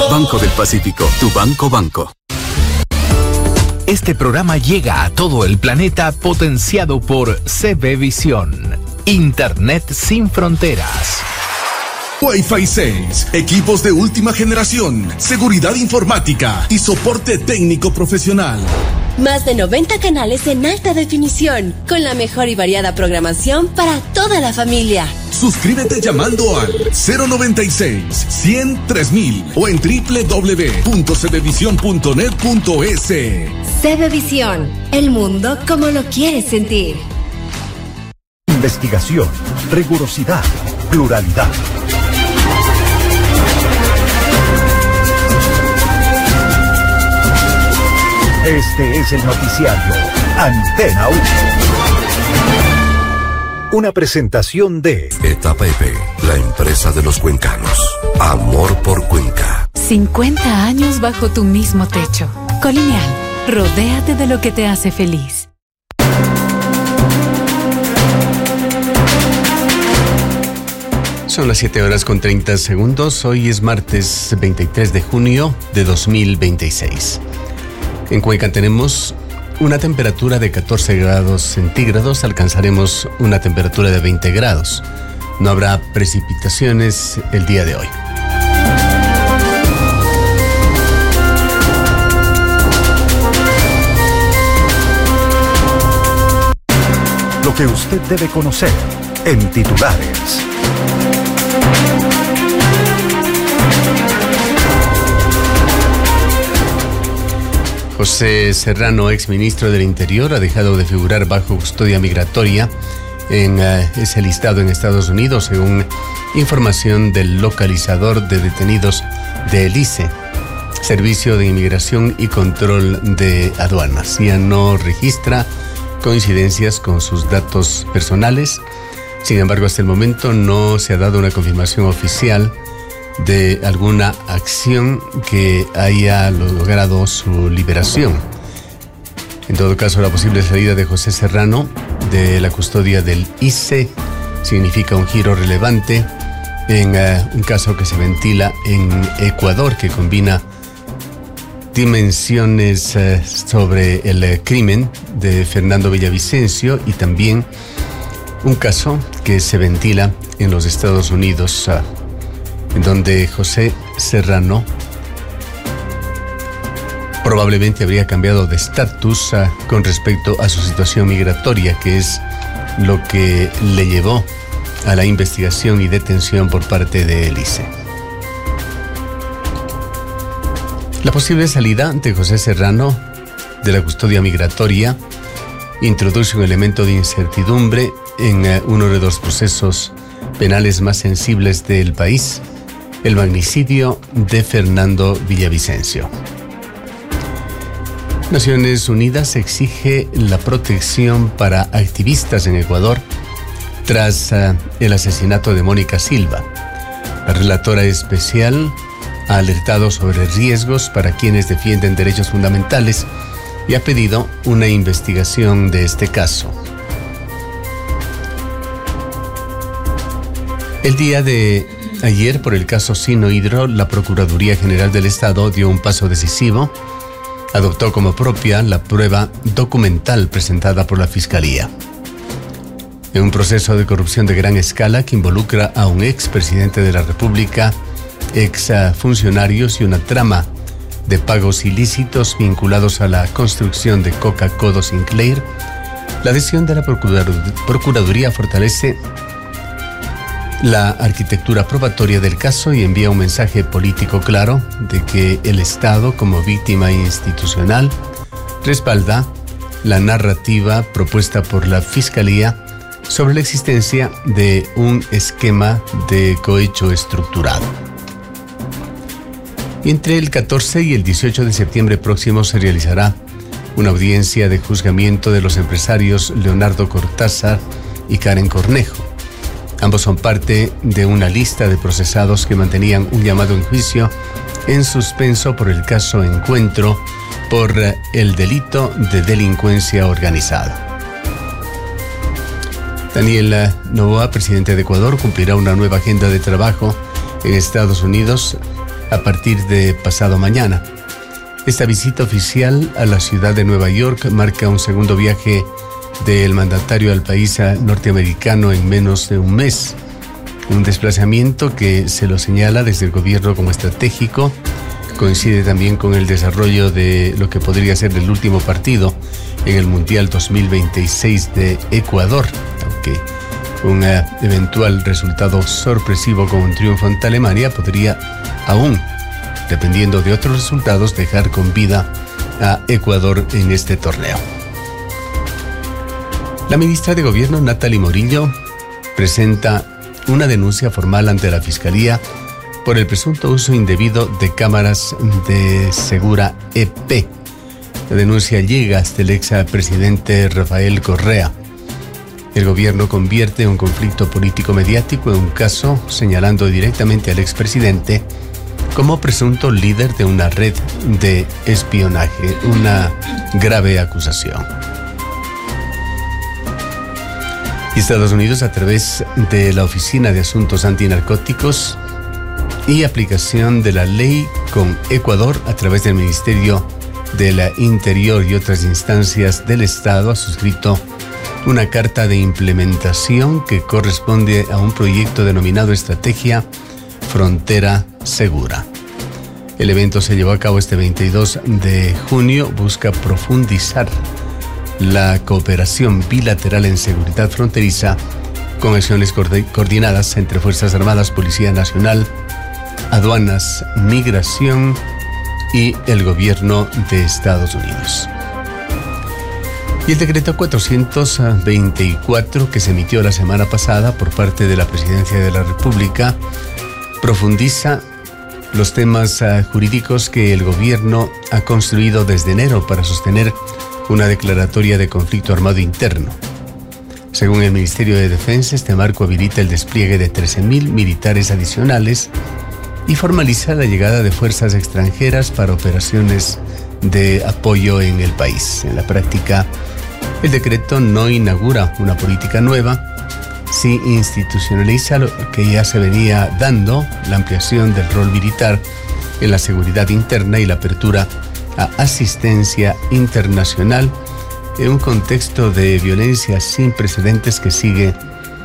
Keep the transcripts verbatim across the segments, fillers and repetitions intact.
Banco del Pacífico, tu banco banco. Este programa llega a todo el planeta potenciado por C B Visión. Internet sin fronteras. Wi-Fi seis, equipos de última generación, seguridad informática y soporte técnico profesional. Más de noventa canales en alta definición, con la mejor y variada programación para toda la familia. Suscríbete llamando al cero noventa y seis, cien, tres mil o en doble u doble u doble u punto c b visión punto net punto e s. CBvisión, el mundo como lo quieres sentir. Investigación, rigurosidad, pluralidad. Este es el noticiario Antena uno. Una presentación de Etapa E P, la empresa de los cuencanos. Amor por Cuenca. cincuenta años bajo tu mismo techo. Colineal, rodéate de lo que te hace feliz. Son las siete horas con treinta segundos. Hoy es martes veintitrés de junio de dos mil veintiséis. En Cuenca tenemos una temperatura de catorce grados centígrados. Alcanzaremos una temperatura de veinte grados. No habrá precipitaciones el día de hoy. Lo que usted debe conocer en titulares. José Serrano, exministro del Interior, ha dejado de figurar bajo custodia migratoria en uh, ese listado en Estados Unidos, según información del localizador de detenidos del I C E, Servicio de Inmigración y Control de Aduanas. Ya no registra coincidencias con sus datos personales. Sin embargo, hasta el momento no se ha dado una confirmación oficial de alguna acción que haya logrado su liberación. En todo caso, la posible salida de José Serrano de la custodia del I C E significa un giro relevante en uh, un caso que se ventila en Ecuador, que combina dimensiones uh, sobre el uh, crimen de Fernando Villavicencio y también un caso que se ventila en los Estados Unidos, uh, en donde José Serrano probablemente habría cambiado de estatus uh, con respecto a su situación migratoria, que es lo que le llevó a la investigación y detención por parte del I C E. La posible salida de José Serrano de la custodia migratoria introduce un elemento de incertidumbre en uh, uno de los procesos penales más sensibles del país, el magnicidio de Fernando Villavicencio. Naciones Unidas exige la protección para activistas en Ecuador tras uh, el asesinato de Mónica Silva. La relatora especial ha alertado sobre riesgos para quienes defienden derechos fundamentales y ha pedido una investigación de este caso. El día de ayer, por el caso Sinohydro, la Procuraduría General del Estado dio un paso decisivo. Adoptó como propia la prueba documental presentada por la Fiscalía. En un proceso de corrupción de gran escala que involucra a un expresidente de la República, ex funcionarios y una trama de pagos ilícitos vinculados a la construcción de Coca-Codo Sinclair, la decisión de la Procuraduría fortalece la arquitectura probatoria del caso y envía un mensaje político claro de que el Estado, como víctima institucional, respalda la narrativa propuesta por la Fiscalía sobre la existencia de un esquema de cohecho estructurado. Y entre el catorce y el dieciocho de septiembre próximo se realizará una audiencia de juzgamiento de los empresarios Leonardo Cortázar y Karen Cornejo. Ambos son parte de una lista de procesados que mantenían un llamado en juicio en suspenso por el caso Encuentro por el delito de delincuencia organizada. Daniel Noboa, presidente de Ecuador, cumplirá una nueva agenda de trabajo en Estados Unidos a partir de pasado mañana. Esta visita oficial a la ciudad de Nueva York marca un segundo viaje del mandatario al país norteamericano en menos de un mes. Un desplazamiento que se lo señala desde el gobierno como estratégico. Coincide también con el desarrollo de lo que podría ser el último partido en el Mundial dos mil veintiséis de Ecuador, aunque un uh, eventual resultado sorpresivo con un triunfo ante Alemania podría aún, dependiendo de otros resultados, dejar con vida a Ecuador en este torneo. La ministra de Gobierno, Natalie Morillo, presenta una denuncia formal ante la Fiscalía por el presunto uso indebido de cámaras de Segura E P. La denuncia llega hasta el expresidente Rafael Correa. El gobierno convierte un conflicto político mediático en un caso señalando directamente al expresidente como presunto líder de una red de espionaje, una grave acusación. Y Estados Unidos, a través de la Oficina de Asuntos Antinarcóticos y aplicación de la ley con Ecuador a través del Ministerio de la Interior y otras instancias del Estado, ha suscrito una carta de implementación que corresponde a un proyecto denominado Estrategia Frontera Segura. El evento se llevó a cabo este veintidós de junio, busca profundizar la cooperación bilateral en seguridad fronteriza con acciones coordinadas entre Fuerzas Armadas, Policía Nacional, aduanas, migración y el gobierno de Estados Unidos. Y el decreto cuatrocientos veinticuatro que se emitió la semana pasada por parte de la Presidencia de la República profundiza los temas jurídicos que el gobierno ha construido desde enero para sostener una declaratoria de conflicto armado interno. Según el Ministerio de Defensa, este marco habilita el despliegue de trece mil militares adicionales y formaliza la llegada de fuerzas extranjeras para operaciones de apoyo en el país. En la práctica, el decreto no inaugura una política nueva, sí institucionaliza lo que ya se venía dando, la ampliación del rol militar en la seguridad interna y la apertura a asistencia internacional en un contexto de violencia sin precedentes que sigue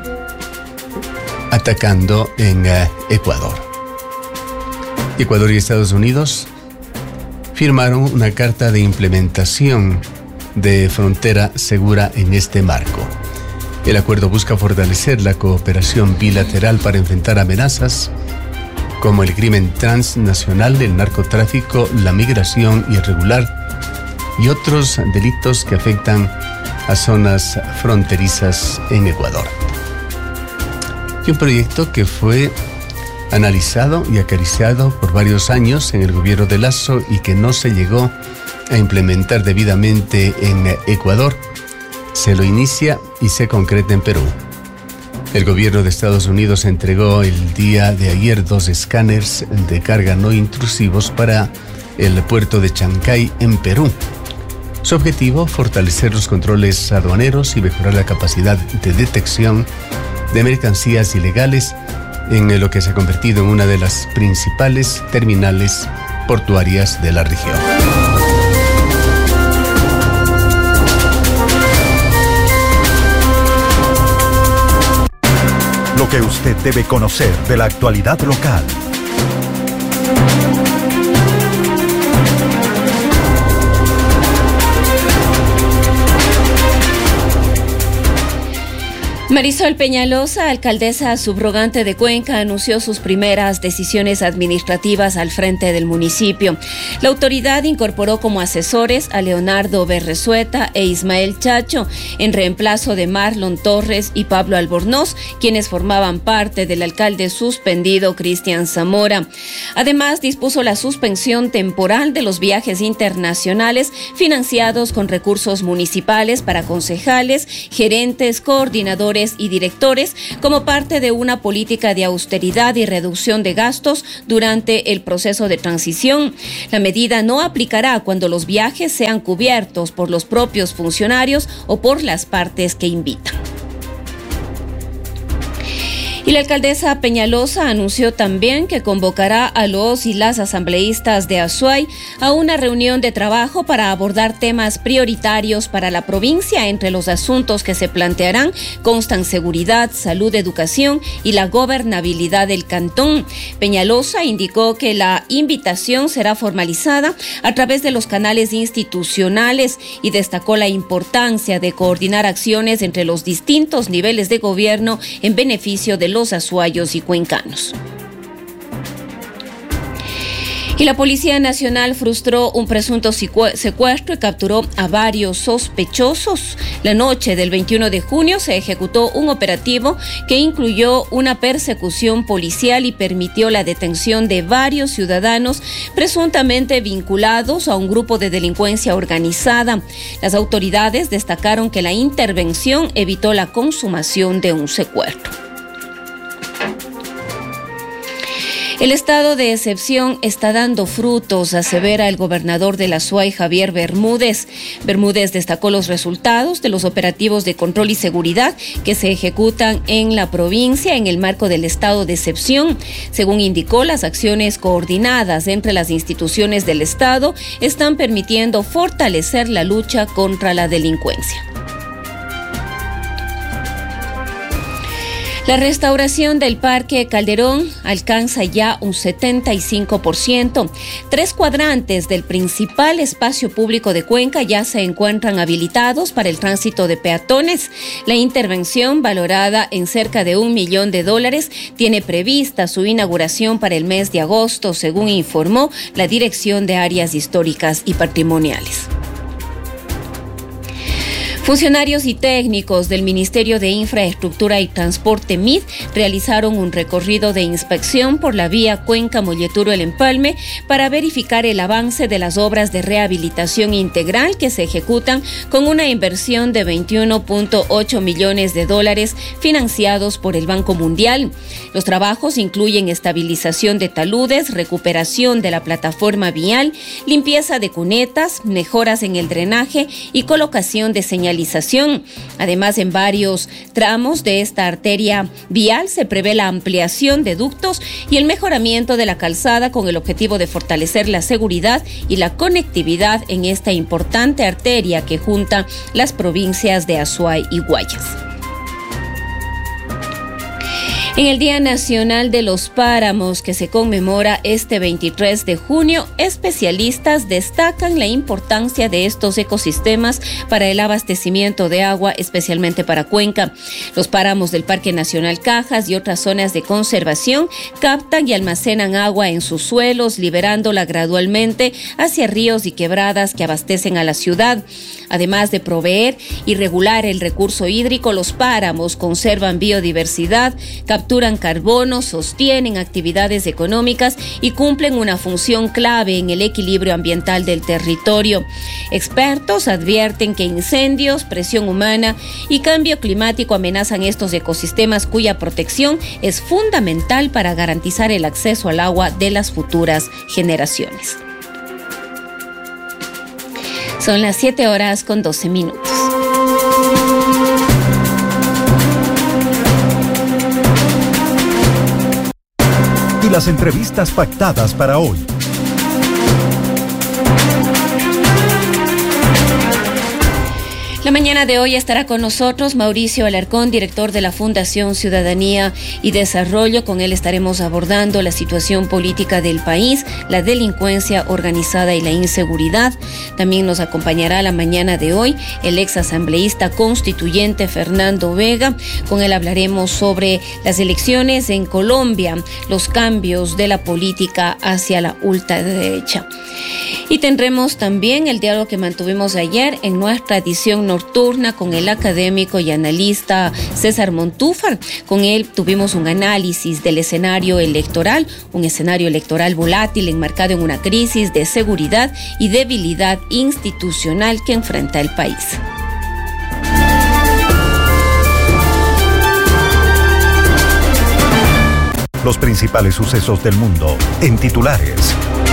atacando en uh, Ecuador. Ecuador y Estados Unidos firmaron una carta de implementación de frontera segura en este marco. El acuerdo busca fortalecer la cooperación bilateral para enfrentar amenazas como el crimen transnacional, el narcotráfico, la migración irregular y otros delitos que afectan a zonas fronterizas en Ecuador. Y un proyecto que fue analizado y acariciado por varios años en el gobierno de Lasso y que no se llegó a implementar debidamente en Ecuador, se lo inicia y se concreta en Perú. El gobierno de Estados Unidos entregó el día de ayer dos escáneres de carga no intrusivos para el puerto de Chancay en Perú. Su objetivo, fortalecer los controles aduaneros y mejorar la capacidad de detección de mercancías ilegales en lo que se ha convertido en una de las principales terminales portuarias de la región. Lo que usted debe conocer de la actualidad local. Marisol Peñalosa, alcaldesa subrogante de Cuenca, anunció sus primeras decisiones administrativas al frente del municipio. La autoridad incorporó como asesores a Leonardo Berresueta e Ismael Chacho, en reemplazo de Marlon Torres y Pablo Albornoz, quienes formaban parte del alcalde suspendido Cristian Zamora. Además, dispuso la suspensión temporal de los viajes internacionales financiados con recursos municipales para concejales, gerentes, coordinadores y directores como parte de una política de austeridad y reducción de gastos durante el proceso de transición. La medida no aplicará cuando los viajes sean cubiertos por los propios funcionarios o por las partes que invitan. Y la alcaldesa Peñalosa anunció también que convocará a los y las asambleístas de Azuay a una reunión de trabajo para abordar temas prioritarios para la provincia. Entre los asuntos que se plantearán constan seguridad, salud, educación y la gobernabilidad del cantón. Peñalosa indicó que la invitación será formalizada a través de los canales institucionales y destacó la importancia de coordinar acciones entre los distintos niveles de gobierno en beneficio de los los azuayos y cuencanos. Y la Policía Nacional frustró un presunto secuestro y capturó a varios sospechosos. La noche del veintiuno de junio se ejecutó un operativo que incluyó una persecución policial y permitió la detención de varios ciudadanos presuntamente vinculados a un grupo de delincuencia organizada. Las autoridades destacaron que la intervención evitó la consumación de un secuestro. El estado de excepción está dando frutos, asevera el gobernador de la Azuay, Javier Bermúdez. Bermúdez destacó los resultados de los operativos de control y seguridad que se ejecutan en la provincia en el marco del estado de excepción. Según indicó, las acciones coordinadas entre las instituciones del Estado están permitiendo fortalecer la lucha contra la delincuencia. La restauración del Parque Calderón alcanza ya un setenta y cinco por ciento. Tres cuadrantes del principal espacio público de Cuenca ya se encuentran habilitados para el tránsito de peatones. La intervención, valorada en cerca de un millón de dólares, tiene prevista su inauguración para el mes de agosto, según informó la Dirección de Áreas Históricas y Patrimoniales. Funcionarios y técnicos del Ministerio de Infraestructura y Transporte M I D realizaron un recorrido de inspección por la vía Cuenca-Molleturo-El Empalme para verificar el avance de las obras de rehabilitación integral que se ejecutan con una inversión de veintiuno punto ocho millones de dólares financiados por el Banco Mundial. Los trabajos incluyen estabilización de taludes, recuperación de la plataforma vial, limpieza de cunetas, mejoras en el drenaje y colocación de señalización. Además, en varios tramos de esta arteria vial se prevé la ampliación de ductos y el mejoramiento de la calzada con el objetivo de fortalecer la seguridad y la conectividad en esta importante arteria que junta las provincias de Azuay y Guayas. En el Día Nacional de los Páramos, que se conmemora este veintitrés de junio, especialistas destacan la importancia de estos ecosistemas para el abastecimiento de agua, especialmente para Cuenca. Los páramos del Parque Nacional Cajas y otras zonas de conservación captan y almacenan agua en sus suelos, liberándola gradualmente hacia ríos y quebradas que abastecen a la ciudad. Además de proveer y regular el recurso hídrico, los páramos conservan biodiversidad, capturan carbono, sostienen actividades económicas y cumplen una función clave en el equilibrio ambiental del territorio. Expertos advierten que incendios, presión humana y cambio climático amenazan estos ecosistemas, cuya protección es fundamental para garantizar el acceso al agua de las futuras generaciones. Son las siete horas con doce minutos. Y las entrevistas pactadas para hoy. La mañana de hoy estará con nosotros Mauricio Alarcón, director de la Fundación Ciudadanía y Desarrollo. Con él estaremos abordando la situación política del país, la delincuencia organizada y la inseguridad. También nos acompañará la mañana de hoy el ex asambleísta constituyente Fernando Vega. Con él hablaremos sobre las elecciones en Colombia, los cambios de la política hacia la ultraderecha. Y tendremos también el diálogo que mantuvimos ayer en nuestra edición nocturna con el académico y analista César Montúfar. Con él tuvimos un análisis del escenario electoral, un escenario electoral volátil enmarcado en una crisis de seguridad y debilidad institucional que enfrenta el país. Los principales sucesos del mundo en titulares.